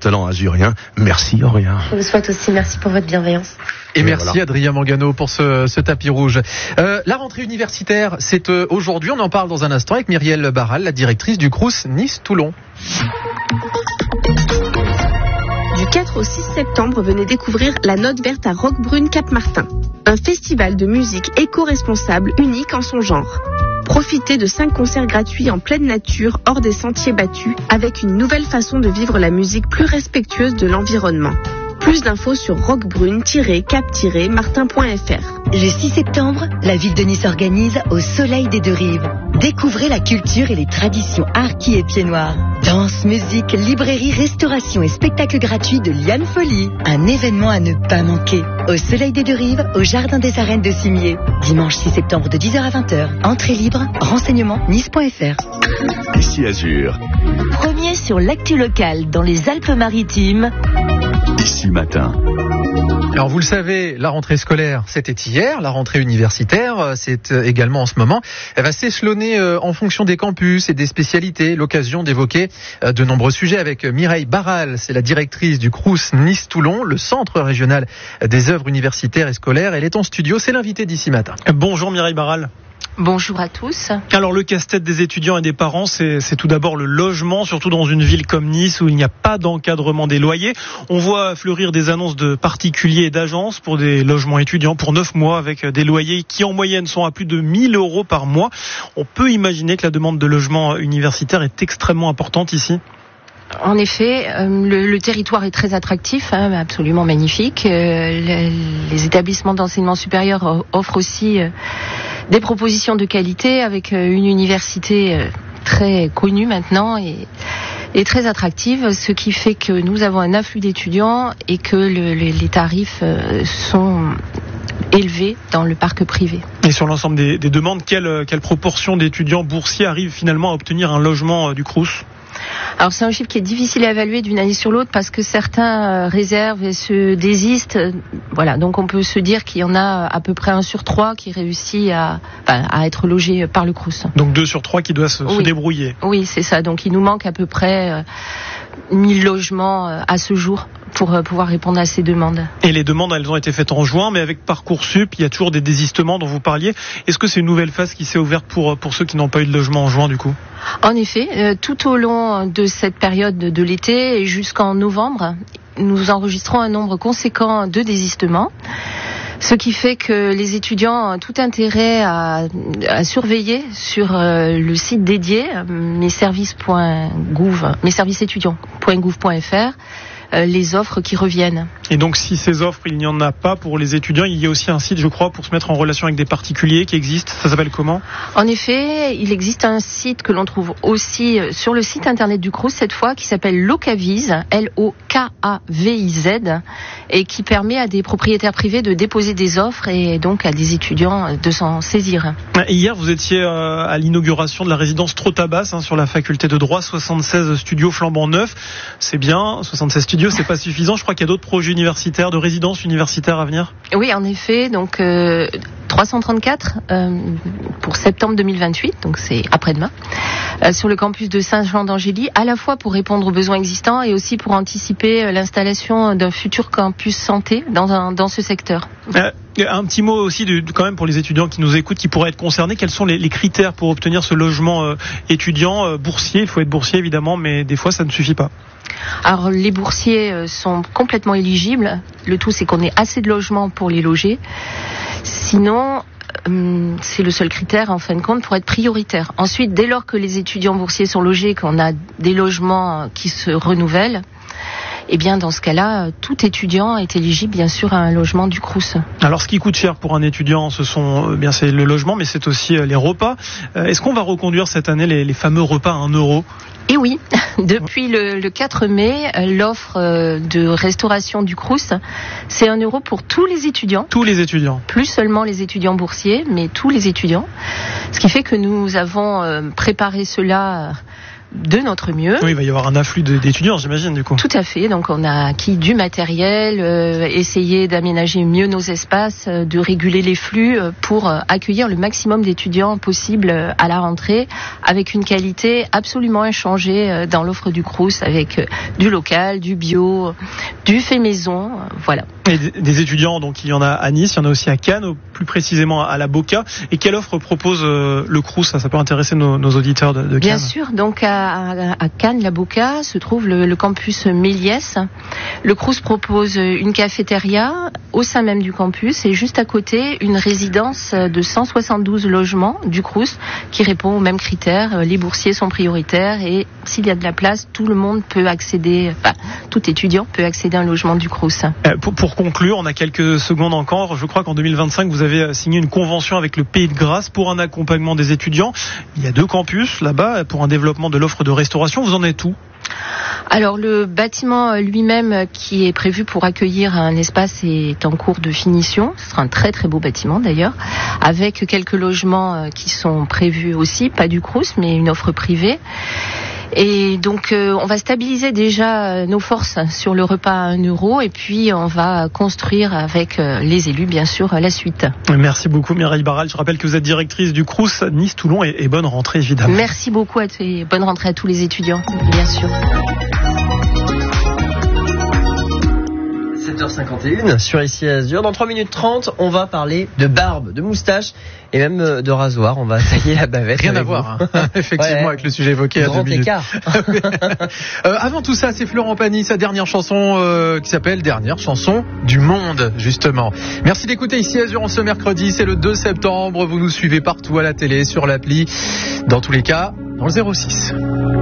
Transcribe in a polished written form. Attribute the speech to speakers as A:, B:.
A: talent azurien. Merci Aurélien.
B: Je vous souhaite aussi, merci pour votre bienveillance.
C: Et merci voilà. Adrien Mangano pour ce tapis rouge. La rentrée universitaire, c'est aujourd'hui, on en parle dans un instant avec Myriel Barral, la directrice du Crous Nice-Toulon.
D: Du 4 au 6 septembre, venez découvrir la Note Verte à Roquebrune Cap-Martin. Un festival de musique éco-responsable unique en son genre. Profitez de 5 concerts gratuits en pleine nature, hors des sentiers battus, avec une nouvelle façon de vivre la musique plus respectueuse de l'environnement. Plus d'infos sur roquebrune-cap-martin.fr.
E: Le 6 septembre, la ville de Nice organise Au Soleil des Deux Rives. Découvrez la culture et les traditions harkis et pieds noirs. Danse, musique, librairie, restauration et spectacles gratuits de Liane Folie. Un événement à ne pas manquer. Au Soleil des Deux Rives, au Jardin des Arènes de Cimier. Dimanche 6 septembre de 10h à 20h. Entrée libre, renseignements nice.fr.
F: Ici Azur.
E: Premier sur l'actu locale dans les Alpes-Maritimes.
F: Ici Matin.
C: Alors vous le savez, la rentrée scolaire c'était hier, la rentrée universitaire c'est également en ce moment. Elle va s'échelonner en fonction des campus et des spécialités. L'occasion d'évoquer de nombreux sujets avec Mireille Barral, c'est la directrice du Crous Nice-Toulon, le centre régional des œuvres universitaires et scolaires. Elle est en studio, c'est l'invité d'Ici Matin.
G: Bonjour Mireille Barral.
B: Bonjour à tous.
G: Alors le casse-tête des étudiants et des parents, c'est tout d'abord le logement, surtout dans une ville comme Nice où il n'y a pas d'encadrement des loyers. On voit fleurir des annonces de particuliers et d'agences pour des logements étudiants pour 9 mois avec des loyers qui en moyenne sont à plus de 1 000 € par mois. On peut imaginer que la demande de logement universitaire est extrêmement importante ici.
B: En effet, le territoire est très attractif, absolument magnifique. Les établissements d'enseignement supérieur offrent aussi des propositions de qualité avec une université très connue maintenant et très attractive, ce qui fait que nous avons un afflux d'étudiants et que les tarifs sont élevés dans le parc privé.
G: Et sur l'ensemble des demandes, quelle proportion d'étudiants boursiers arrivent finalement à obtenir un logement du Crous ?
B: Alors c'est un chiffre qui est difficile à évaluer d'une année sur l'autre parce que certains réservent et se désistent. Voilà, donc on peut se dire qu'il y en a à peu près 1 sur 3 qui réussit à être logé par le Crous.
G: Donc 2 sur 3 qui doivent se débrouiller.
B: Oui, c'est ça. Donc il nous manque à peu près 1000 logements à ce jour pour pouvoir répondre à ces demandes.
G: Et les demandes, elles ont été faites en juin, mais avec Parcoursup, il y a toujours des désistements dont vous parliez. Est-ce que c'est une nouvelle phase qui s'est ouverte pour ceux qui n'ont pas eu de logement en juin du coup ?
B: En effet, tout au long de cette période de l'été et jusqu'en novembre, nous enregistrons un nombre conséquent de désistements. Ce qui fait que les étudiants ont tout intérêt à surveiller sur le site dédié messervices.gouv.fr les offres qui reviennent.
G: Et donc si ces offres, il n'y en a pas pour les étudiants, il y a aussi un site, je crois, pour se mettre en relation avec des particuliers qui existe. Ça s'appelle comment ?
B: En effet, il existe un site que l'on trouve aussi sur le site internet du Crous cette fois, qui s'appelle Locaviz, L-O-K-A-V-I-Z, et qui permet à des propriétaires privés de déposer des offres et donc à des étudiants de s'en saisir.
G: Hier, vous étiez à l'inauguration de la résidence Trotabas sur la faculté de droit, 76 studios flambant neufs. C'est bien, 76 studios, c'est pas suffisant. Je crois qu'il y a d'autres projets universitaires, de résidences universitaires à venir.
B: Oui, en effet, donc 334 pour septembre 2028, donc c'est après-demain, sur le campus de Saint-Jean-d'Angély, à la fois pour répondre aux besoins existants et aussi pour anticiper l'installation d'un futur campus santé dans ce secteur.
G: Un petit mot aussi quand même pour les étudiants qui nous écoutent, qui pourraient être concernés. Quels sont les critères pour obtenir ce logement étudiant boursier ? Il faut être boursier évidemment, mais des fois ça ne suffit pas.
B: Alors les boursiers sont complètement éligibles. Le tout c'est qu'on ait assez de logements pour les loger. Sinon, c'est le seul critère en fin de compte pour être prioritaire. Ensuite, dès lors que les étudiants boursiers sont logés, qu'on a des logements qui se renouvellent, eh bien dans ce cas-là, tout étudiant est éligible bien sûr à un logement du Crous.
G: Alors ce qui coûte cher pour un étudiant, c'est le logement, mais c'est aussi les repas. Est-ce qu'on va reconduire cette année les fameux repas à 1 €?
B: Et oui, depuis le 4 mai, l'offre de restauration du Crous, c'est 1 € pour tous les étudiants.
G: Tous les étudiants.
B: Plus seulement les étudiants boursiers, mais tous les étudiants. Ce qui fait que nous avons préparé cela de notre mieux.
G: Oui, il va y avoir un afflux d'étudiants, j'imagine, du coup.
B: Tout à fait. Donc, on a acquis du matériel, essayé d'aménager mieux nos espaces, de réguler les flux pour accueillir le maximum d'étudiants possible à la rentrée, avec une qualité absolument inchangée dans l'offre du Crous, avec du local, du bio, du fait maison, voilà.
G: Et des étudiants, donc il y en a à Nice, il y en a aussi à Cannes, plus précisément à la Boca. Et quelle offre propose le Crous? Ça peut intéresser nos auditeurs de Cannes.
B: Bien sûr, donc à Cannes, la Boca, se trouve le campus Méliès. Le Crous propose une cafétéria au sein même du campus et juste à côté une résidence de 172 logements du Crous qui répond aux mêmes critères. Les boursiers sont prioritaires et s'il y a de la place, tout le monde peut accéder, tout étudiant peut accéder à un logement du Crous.
G: Pour conclure, on a quelques secondes encore. Je crois qu'en 2025, vous avez signé une convention avec le Pays de Grasse pour un accompagnement des étudiants. Il y a 2 campus là-bas pour un développement de l'offre de restauration. Vous en êtes où ?
B: Alors le bâtiment lui-même qui est prévu pour accueillir un espace est en cours de finition. Ce sera un très très beau bâtiment d'ailleurs, avec quelques logements qui sont prévus aussi, pas du Crous mais une offre privée. Et donc on va stabiliser déjà nos forces sur le repas à 1 euro et puis on va construire avec les élus bien sûr la suite.
G: Merci beaucoup Mireille Barral. Je rappelle que vous êtes directrice du Crous Nice-Toulon et bonne rentrée évidemment.
B: Merci beaucoup et bonne rentrée à tous les étudiants bien sûr.
H: 7h51 sur Ici Azur. Dans 3 minutes 30, on va parler de barbe, de moustache et même de rasoir. On va tailler la bavette.
C: Rien à voir, effectivement, avec le sujet évoqué à 2 minutes.
H: Grand écart.
C: Avant tout ça, c'est Florent Pagny, sa dernière chanson qui s'appelle Dernière chanson du monde, justement. Merci d'écouter Ici Azur en ce mercredi. C'est le 2 septembre. Vous nous suivez partout à la télé, sur l'appli. Dans tous les cas, dans le 06.